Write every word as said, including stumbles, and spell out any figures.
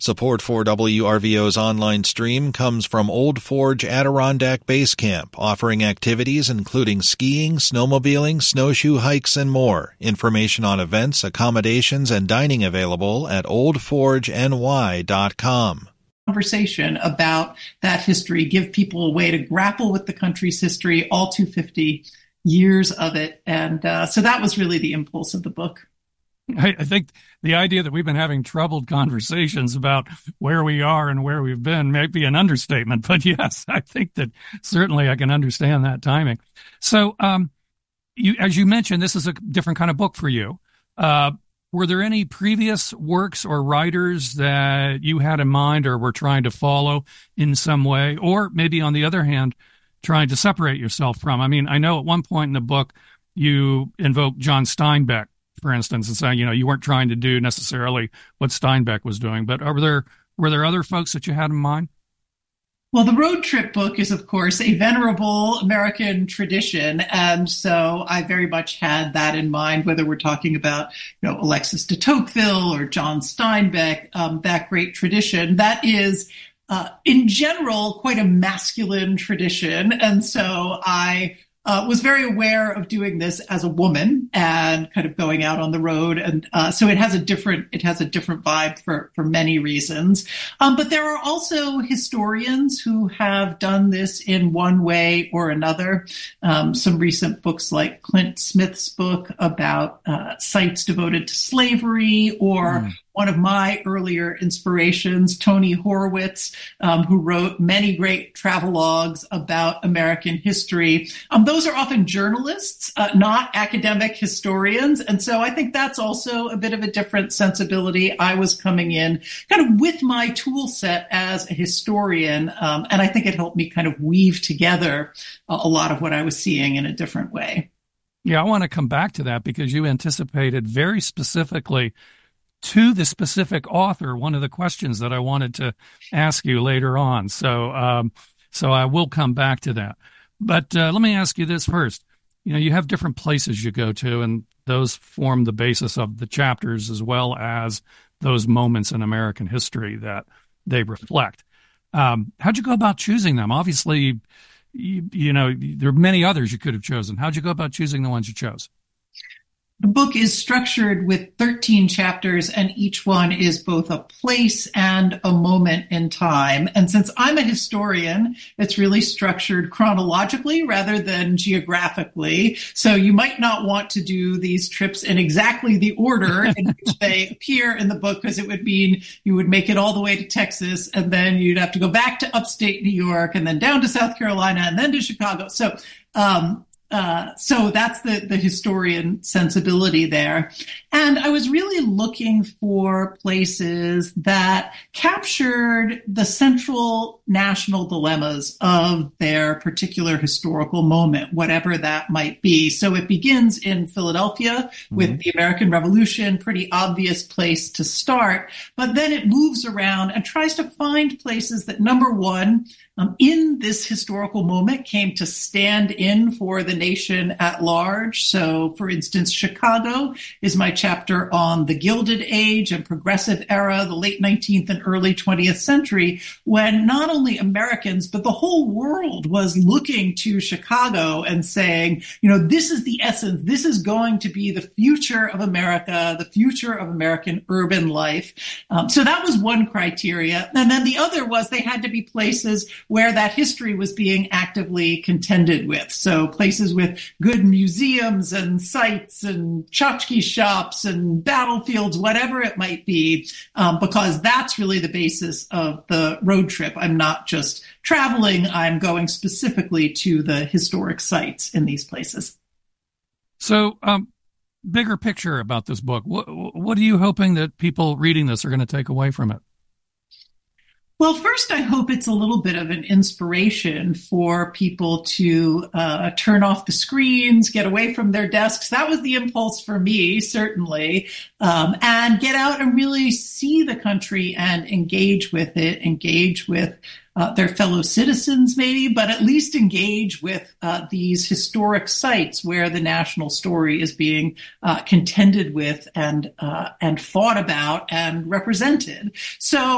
Support for W R V O's online stream comes from Old Forge Adirondack Base Camp, offering activities including skiing, snowmobiling, snowshoe hikes, and more. Information on events, accommodations, and dining available at old forge n y dot com. Conversation about that history, give people a way to grapple with the country's history, all two hundred fifty years of it. And uh, so that was really the impulse of the book. I, I think the idea that we've been having troubled conversations about where we are and where we've been may be an understatement. But yes, I think that certainly I can understand that timing. So um, you, as you mentioned, this is a different kind of book for you. Uh, were there any previous works or writers that you had in mind or were trying to follow in some way? Or maybe on the other hand, trying to separate yourself from? I mean, I know at one point in the book, you invoke John Steinbeck, for instance, and saying, you know, you weren't trying to do necessarily what Steinbeck was doing, but are there, were there other folks that you had in mind? Well, the road trip book is, of course, a venerable American tradition. And so I very much had that in mind, whether we're talking about, you know, Alexis de Tocqueville or John Steinbeck, um, that great tradition. That is, uh, in general, quite a masculine tradition. And so I Uh, was very aware of doing this as a woman and kind of going out on the road. And uh, so it has a different, it has a different vibe for, for many reasons. Um, but there are also historians who have done this in one way or another. Um, some recent books like Clint Smith's book about uh, sites devoted to slavery, or mm. one of my earlier inspirations, Tony Horowitz, um, who wrote many great travelogues about American history. Um, those are often journalists, uh, not academic historians. And so I think that's also a bit of a different sensibility. I was coming in kind of with my tool set as a historian. Um, and I think it helped me kind of weave together uh, a lot of what I was seeing in a different way. Yeah, I want to come back to that because you anticipated very specifically to the specific author one of the questions that I wanted to ask you later on. So um, so I will come back to that. But uh, let me ask you this first. You know, you have different places you go to, and those form the basis of the chapters as well as those moments in American history that they reflect. Um, how'd you go about choosing them? Obviously, you, you know, there are many others you could have chosen. How'd you go about choosing the ones you chose? The book is structured with thirteen chapters, and each one is both a place and a moment in time. And since I'm a historian, it's really structured chronologically rather than geographically. So you might not want to do these trips in exactly the order in which they appear in the book, because it would mean you would make it all the way to Texas, and then you'd have to go back to upstate New York, and then down to South Carolina, and then to Chicago. So, um, Uh, so that's the, the historian sensibility there. And I was really looking for places that captured the central national dilemmas of their particular historical moment, whatever that might be. So it begins in Philadelphia with mm-hmm. the American Revolution, pretty obvious place to start. But then it moves around and tries to find places that, number one, Um, in this historical moment, came to stand in for the nation at large. So, for instance, Chicago is my chapter on the Gilded Age and Progressive Era, the late nineteenth and early twentieth century, when not only Americans, but the whole world was looking to Chicago and saying, you know, this is the essence. This is going to be the future of America, the future of American urban life. Um, so that was one criteria. And then the other was they had to be places where that history was being actively contended with. So places with good museums and sites and tchotchke shops and battlefields, whatever it might be, um, because that's really the basis of the road trip. I'm not just traveling, I'm going specifically to the historic sites in these places. So, um, bigger picture about this book. What, what are you hoping that people reading this are going to take away from it? Well, first, I hope it's a little bit of an inspiration for people to uh, turn off the screens, get away from their desks. That was the impulse for me, certainly, um, and get out and really see the country and engage with it, engage with Uh, their fellow citizens, maybe, but at least engage with uh, these historic sites where the national story is being uh, contended with and uh, and fought about and represented. So